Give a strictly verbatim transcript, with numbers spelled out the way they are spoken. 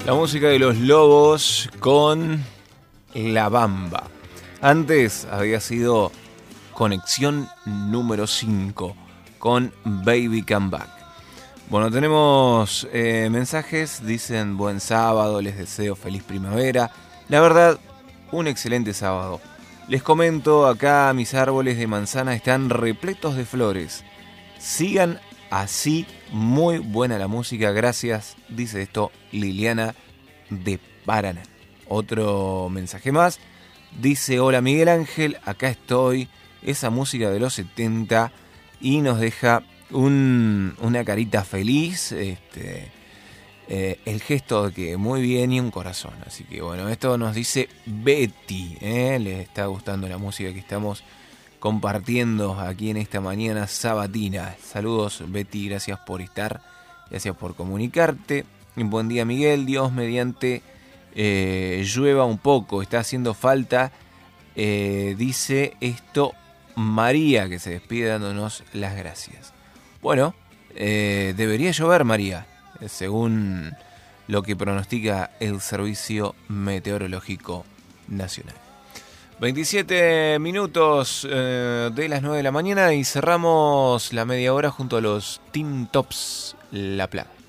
La música de Los Lobos con La Bamba. Antes había sido Conexión número cinco con Baby Come Back. Bueno, tenemos eh, mensajes, dicen buen sábado, les deseo feliz primavera. La verdad, un excelente sábado. Les comento, acá mis árboles de manzana están repletos de flores. Sigan así, muy buena la música, gracias, dice esto Liliana de Paraná. Otro mensaje más, dice hola Miguel Ángel, acá estoy, esa música de los setenta, y nos deja un, una carita feliz, este, eh, el gesto de que muy bien y un corazón. Así que bueno, esto nos dice Betty, ¿eh? Le está gustando la música que estamos compartiendo aquí en esta mañana sabatina. Saludos Betty, gracias por estar, gracias por comunicarte. Un buen día Miguel, Dios mediante eh, llueva un poco, está haciendo falta, eh, dice esto María, que se despide dándonos las gracias. Bueno, eh, debería llover María, según lo que pronostica el Servicio Meteorológico Nacional. veintisiete minutos eh, de las nueve de la mañana y cerramos la media hora junto a los Teen Tops La Plata.